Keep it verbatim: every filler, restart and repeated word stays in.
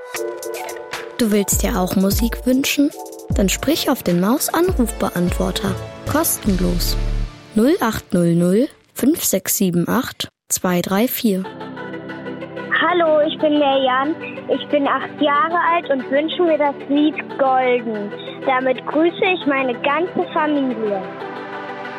Du willst dir auch Musik wünschen? Dann sprich auf den Maus-Anrufbeantworter. Kostenlos. null acht null null fünf sechs sieben acht zwei drei vier. Hallo, ich bin der Jan. Ich bin acht Jahre alt und wünsche mir das Lied Golden. Damit grüße ich meine ganze Familie.